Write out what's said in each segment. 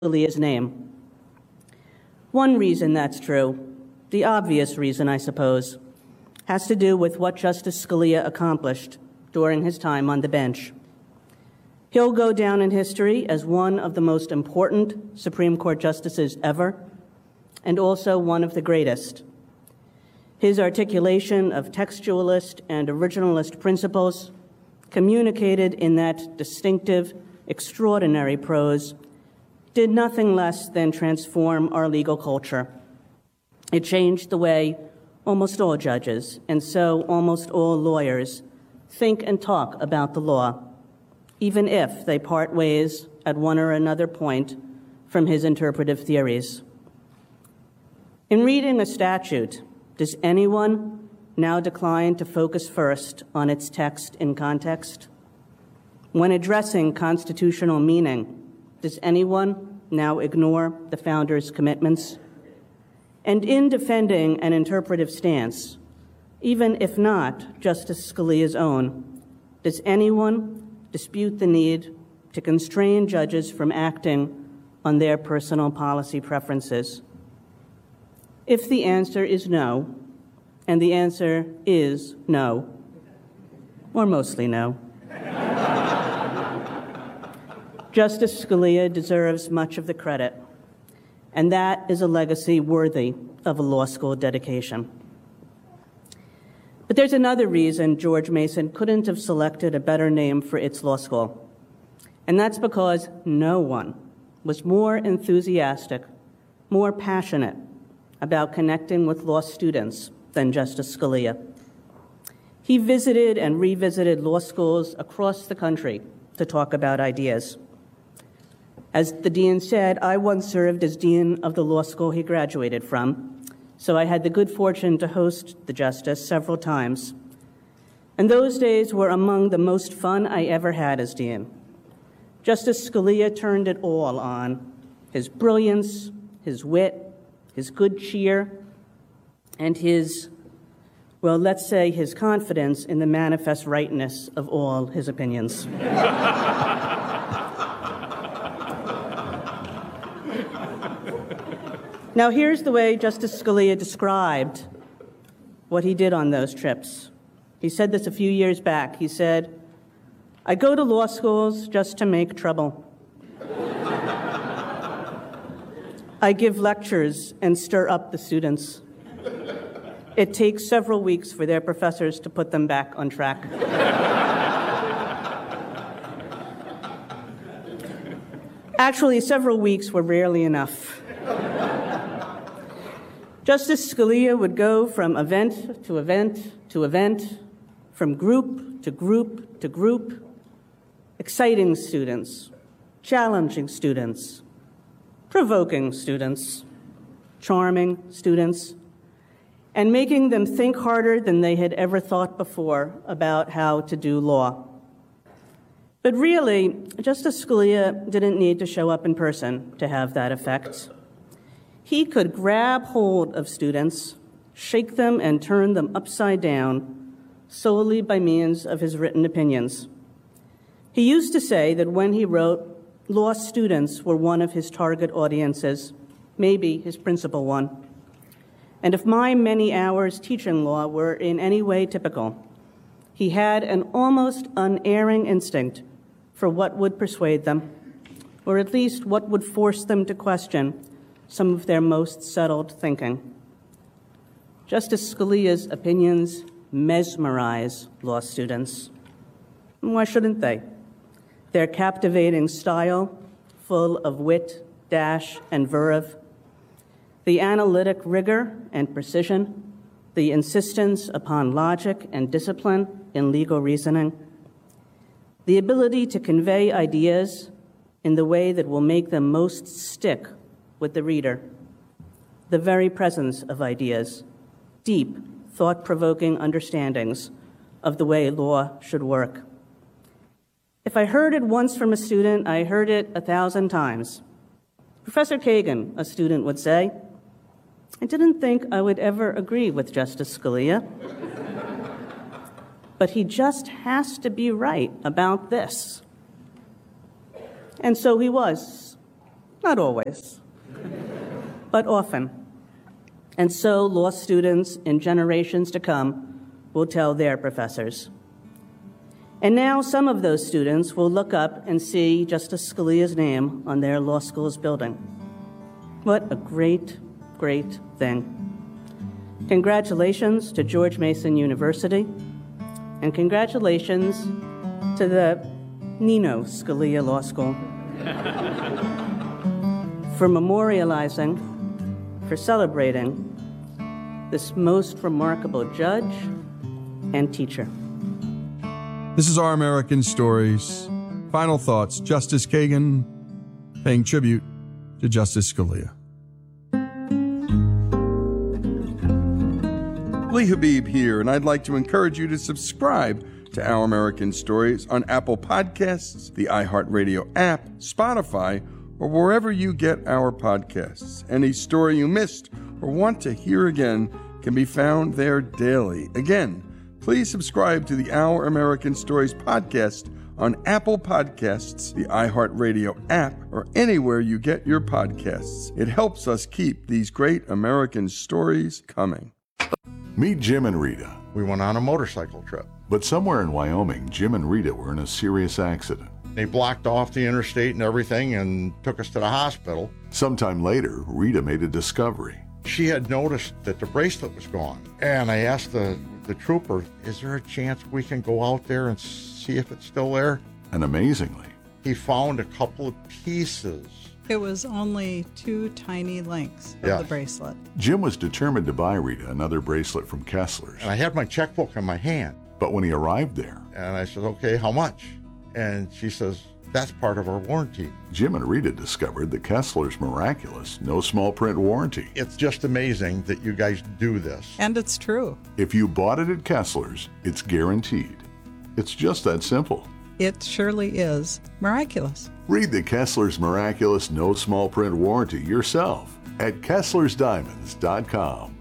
Scalia's name. One reason that's true, the obvious reason, I suppose, has to do with what Justice Scalia accomplished during his time on the bench. He'll go down in history as one of the most important Supreme Court justices ever, and also one of the greatest. His articulation of textualist and originalist principles, communicated in that distinctive, extraordinary prose, did nothing less than transform our legal culture. It changed the way almost all judges, and so almost all lawyers, think and talk about the law, even if they part ways at one or another point from his interpretive theories. In reading a statute, does anyone now decline to focus first on its text in context? When addressing constitutional meaning, does anyone now ignore the founders' commitments? And in defending an interpretive stance, even if not Justice Scalia's own, does anyone dispute the need to constrain judges from acting on their personal policy preferences? If the answer is no, and the answer is no, or mostly no, Justice Scalia deserves much of the credit, and that is a legacy worthy of a law school dedication. But there's another reason George Mason couldn't have selected a better name for its law school, and that's because no one was more enthusiastic, more passionate about connecting with law students than Justice Scalia. He visited and revisited law schools across the country to talk about ideas. As the dean said, I once served as dean of the law school he graduated from, so I had the good fortune to host the justice several times. And those days were among the most fun I ever had as dean. Justice Scalia turned it all on: his brilliance, his wit, his good cheer, and his, well, let's say his confidence in the manifest rightness of all his opinions. Now, here's the way Justice Scalia described what he did on those trips. He said this a few years back. He said, "I go to law schools just to make trouble. I give lectures and stir up the students. It takes several weeks for their professors to put them back on track." Actually, several weeks were rarely enough. Justice Scalia would go from event to event to event, from group to group to group, exciting students, challenging students, provoking students, charming students, and making them think harder than they had ever thought before about how to do law. But really, Justice Scalia didn't need to show up in person to have that effect. He could grab hold of students, shake them, and turn them upside down solely by means of his written opinions. He used to say that when he wrote, law students were one of his target audiences, maybe his principal one. And if my many hours teaching law were in any way typical, he had an almost unerring instinct for what would persuade them, or at least what would force them to question some of their most settled thinking. Justice Scalia's opinions mesmerize law students. And why shouldn't they? Their captivating style, full of wit, dash, and verve, the analytic rigor and precision, the insistence upon logic and discipline in legal reasoning, the ability to convey ideas in the way that will make them most stick with the reader, the very presence of ideas, deep, thought-provoking understandings of the way law should work. If I heard it once from a student, I heard it 1,000 times. Professor Kagan, a student would say, I didn't think I would ever agree with Justice Scalia, but he just has to be right about this. And so he was. Not always, but often. And so law students in generations to come will tell their professors. And now some of those students will look up and see Justice Scalia's name on their law school's building. What a great, great thing. Congratulations to George Mason University, and congratulations to the Nino Scalia Law School for memorializing, for celebrating this most remarkable judge and teacher. This is Our American Stories. Final thoughts. Justice Kagan paying tribute to Justice Scalia. Lee Habib here, and I'd like to encourage you to subscribe to Our American Stories on Apple Podcasts, the iHeartRadio app, Spotify, or wherever you get our podcasts. Any story you missed or want to hear again can be found there daily. Again, please subscribe to the Our American Stories podcast on Apple Podcasts, the iHeartRadio app, or anywhere you get your podcasts. It helps us keep these great American stories coming. Meet Jim and Rita. We went on a motorcycle trip. But somewhere in Wyoming, Jim and Rita were in a serious accident. They blocked off the interstate and everything and took us to the hospital. Sometime later, Rita made a discovery. She had noticed that the bracelet was gone. And I asked the trooper, is there a chance we can go out there and see if it's still there? And amazingly, he found a couple of pieces. It was only 2 tiny links of the bracelet. Jim was determined to buy Rita another bracelet from Kessler's. And I had my checkbook in my hand. But when he arrived there, and I said, okay, how much? And she says, that's part of our warranty. Jim and Rita discovered that Kessler's miraculous, no small print warranty. It's just amazing that you guys do this. And it's true. If you bought it at Kessler's, it's guaranteed. It's just that simple. It surely is miraculous. Read the Kessler's miraculous, no small print warranty yourself at Kessler'sDiamonds.com.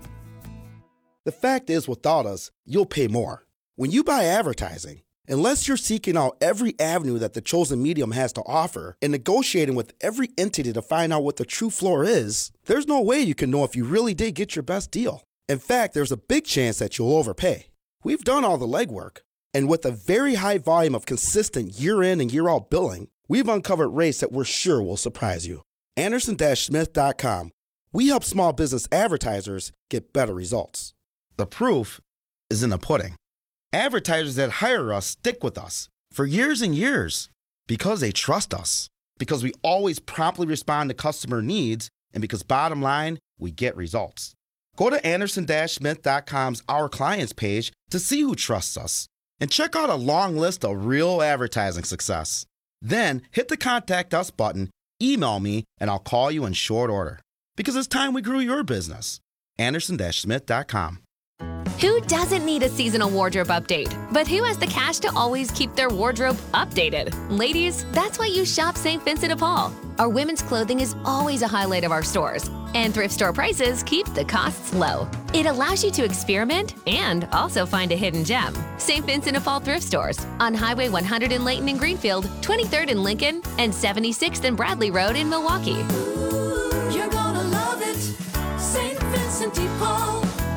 The fact is, without us, you'll pay more. When you buy advertising, unless you're seeking out every avenue that the chosen medium has to offer and negotiating with every entity to find out what the true floor is, there's no way you can know if you really did get your best deal. In fact, there's a big chance that you'll overpay. We've done all the legwork, and with a very high volume of consistent year-in and year-out billing, we've uncovered rates that we're sure will surprise you. Anderson-Smith.com. We help small business advertisers get better results. The proof is in the pudding. Advertisers that hire us stick with us for years and years because they trust us, because we always promptly respond to customer needs, and because bottom line, we get results. Go to Anderson-Smith.com's Our Clients page to see who trusts us and check out a long list of real advertising success. Then hit the Contact Us button, email me, and I'll call you in short order. Because it's time we grew your business. Anderson-Smith.com. Who doesn't need a seasonal wardrobe update? But who has the cash to always keep their wardrobe updated? Ladies, that's why you shop St. Vincent de Paul. Our women's clothing is always a highlight of our stores, and thrift store prices keep the costs low. It allows you to experiment and also find a hidden gem. St. Vincent de Paul thrift stores on Highway 100 in Layton and Greenfield, 23rd in Lincoln, and 76th and Bradley Road in Milwaukee. Ooh, you're gonna love it, St. Vincent de Paul.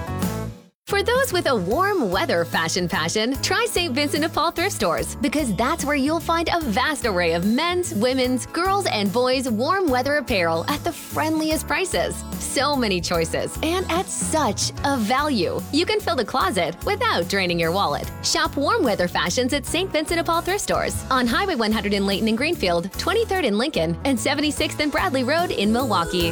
For those with a warm weather fashion passion, try St. Vincent de Paul thrift stores, because that's where you'll find a vast array of men's, women's, girls, and boys' warm weather apparel at the friendliest prices. So many choices, and at such a value. You can fill the closet without draining your wallet. Shop warm weather fashions at St. Vincent de Paul thrift stores on Highway 100 in Layton and Greenfield, 23rd in Lincoln, and 76th and Bradley Road in Milwaukee.